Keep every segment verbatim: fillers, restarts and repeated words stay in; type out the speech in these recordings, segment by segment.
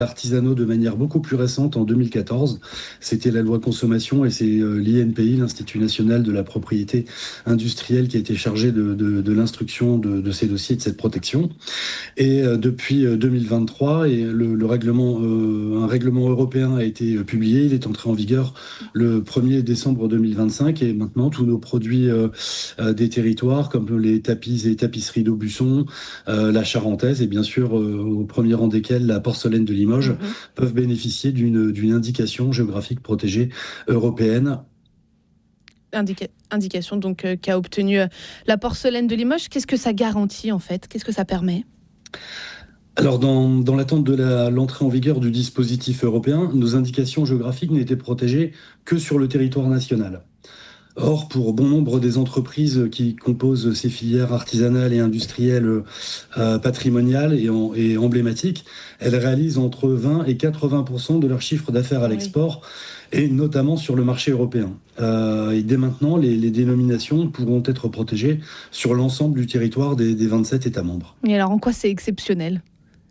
artisanaux de manière beaucoup plus récente en deux mille quatorze. C'était la loi consommation et c'est euh, l'I N P I, l'Institut national de la propriété industrielle, qui a été chargé de, de, de l'instruction de, de ces dossiers, de cette protection. Et euh, depuis deux mille vingt-trois, et le, le règlement, euh, un règlement européen a été publié. Il est entré en vigueur le premier décembre deux mille vingt-cinq et maintenant tous nos produits euh, euh, des territoires, comme les tapis et tapisseries d'Aubusson, euh, la charentaise et bien sûr euh, au premier rang desquels la porcelaine de Limoges, Mmh. peuvent bénéficier d'une, d'une indication géographique protégée européenne. Indica- indication donc euh, qu'a obtenue euh, la porcelaine de Limoges. Qu'est-ce que ça garantit en fait ? Qu'est-ce que ça permet ? Alors, dans, dans l'attente de la, l'entrée en vigueur du dispositif européen, nos indications géographiques n'étaient protégées que sur le territoire national. Or, pour bon nombre des entreprises qui composent ces filières artisanales et industrielles euh, patrimoniales et, en, et emblématiques, elles réalisent entre vingt et quatre-vingts pour cent de leur chiffre d'affaires à l'export, oui. et notamment sur le marché européen. Euh, et dès maintenant, les, les dénominations pourront être protégées sur l'ensemble du territoire des, des vingt-sept États membres. Et alors, en quoi c'est exceptionnel ?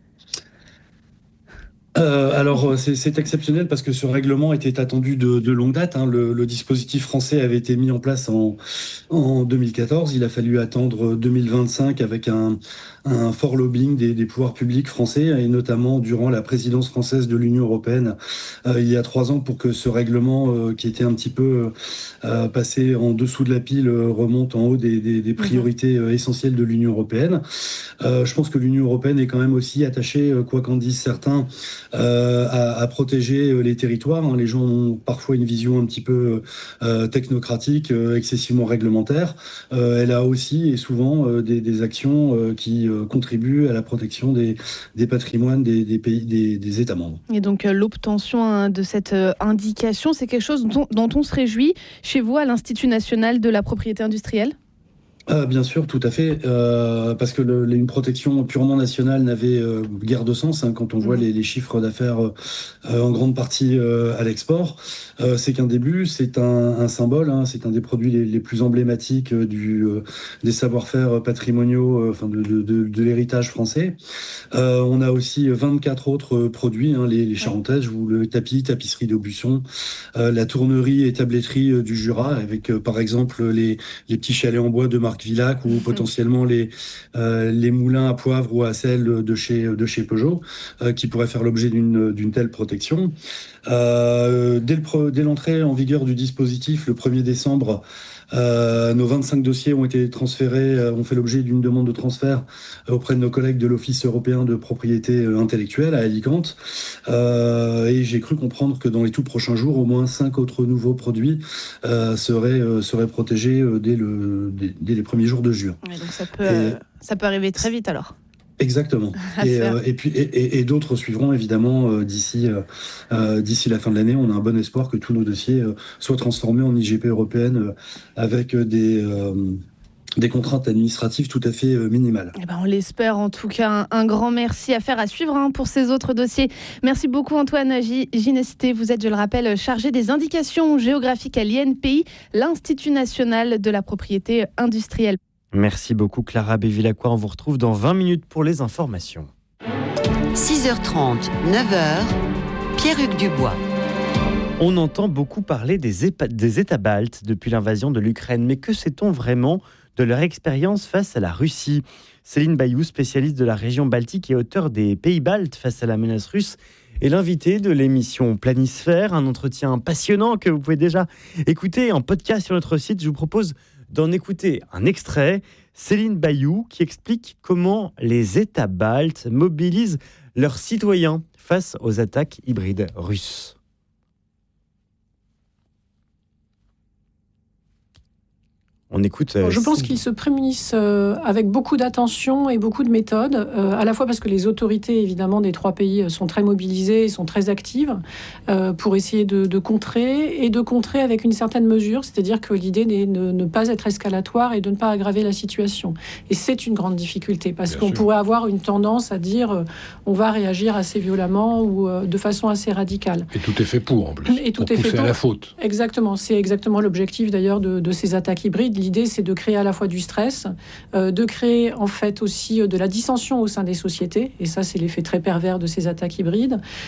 Euh, alors c'est, c'est exceptionnel parce que ce règlement était attendu de, de longue date. Hein. Le, le dispositif français avait été mis en place en, en deux mille quatorze. Il a fallu attendre deux mille vingt-cinq avec un, un fort lobbying des, des pouvoirs publics français et notamment durant la présidence française de l'Union européenne euh, il y a trois ans pour que ce règlement euh, qui était un petit peu euh, passé en dessous de la pile euh, remonte en haut des, des, des priorités euh, essentielles de l'Union européenne. Euh, je pense que l'Union européenne est quand même aussi attachée, euh, quoi qu'en disent certains, Euh, à, à protéger les territoires. Hein. Les gens ont parfois une vision un petit peu euh, technocratique, euh, excessivement réglementaire. Euh, elle a aussi et souvent euh, des, des actions euh, qui euh, contribuent à la protection des, des patrimoines des, des pays, des, des États membres. Et donc euh, l'obtention hein, de cette euh, indication, c'est quelque chose dont, dont on se réjouit chez vous à l'Institut national de la propriété industrielle ? Euh, bien sûr, tout à fait, euh, parce que le, une protection purement nationale n'avait euh, guère de sens hein, quand on voit les, les chiffres d'affaires euh, en grande partie euh, à l'export. Euh, c'est qu'un début, c'est un, un symbole, hein, c'est un des produits les, les plus emblématiques euh, du, euh, des savoir-faire patrimoniaux, euh, enfin de, de, de, de l'héritage français. Euh, on a aussi vingt-quatre autres produits, hein, les, les charentaises, le tapis, tapisserie d'Aubusson, euh, la tournerie et tabletterie euh, du Jura, avec euh, par exemple les, les petits chalets en bois de marque Villac ou mmh. potentiellement les, euh, les moulins à poivre ou à sel de chez, de chez Peugeot, euh, qui pourraient faire l'objet d'une, d'une telle protection. Euh, dès, le, dès l'entrée en vigueur du dispositif, le premier décembre, Euh, nos vingt-cinq dossiers ont été transférés, euh, ont fait l'objet d'une demande de transfert euh, auprès de nos collègues de l'Office européen de propriété euh, intellectuelle à Alicante. Euh, et j'ai cru comprendre que dans les tout prochains jours, au moins cinq autres nouveaux produits euh, seraient, euh, seraient protégés euh, dès, le, dès, dès les premiers jours de juin. Ouais, donc ça peut, et, ça peut arriver très vite alors. Exactement. Et, euh, et puis et, et, et d'autres suivront évidemment euh, d'ici euh, euh, d'ici la fin de l'année. On a un bon espoir que tous nos dossiers euh, soient transformés en I G P européenne euh, avec des euh, des contraintes administratives tout à fait euh, minimales. Eh ben on l'espère en tout cas. Un, un grand merci à faire à suivre hein, pour ces autres dossiers. Merci beaucoup Antoine Ginesté. Vous êtes, je le rappelle, chargé des indications géographiques à l'I N P I, l'Institut national de la propriété industrielle. Merci beaucoup Clara Bévilacqua. On vous retrouve dans vingt minutes pour les informations. six heures trente, neuf heures, Pierre-Hugues Dubois. On entend beaucoup parler des, épa- des États baltes depuis l'invasion de l'Ukraine. Mais que sait-on vraiment de leur expérience face à la Russie ? Céline Bayou, spécialiste de la région baltique et auteure des Pays baltes face à la menace russe, est l'invitée de l'émission Planisphère, un entretien passionnant que vous pouvez déjà écouter en podcast sur notre site. Je vous propose d'en écouter un extrait. Céline Bayou qui explique comment les États baltes mobilisent leurs citoyens face aux attaques hybrides russes. On écoute. Euh, Je pense qu'ils se prémunissent euh, avec beaucoup d'attention et beaucoup de méthodes, euh, à la fois parce que les autorités, évidemment, des trois pays sont très mobilisées et sont très actives euh, pour essayer de, de contrer, et de contrer avec une certaine mesure, c'est-à-dire que l'idée n'est de ne pas être escalatoire et de ne pas aggraver la situation. Et c'est une grande difficulté, parce Bien qu'on sûr. pourrait avoir une tendance à dire euh, on va réagir assez violemment ou euh, de façon assez radicale. Et tout est fait pour, en plus, et tout pour est pousser fait pour. à la faute. Exactement, c'est exactement l'objectif d'ailleurs de, de ces attaques hybrides. L'idée, c'est de créer à la fois du stress, euh, de créer en fait aussi de la dissension au sein des sociétés, et ça, c'est l'effet très pervers de ces attaques hybrides,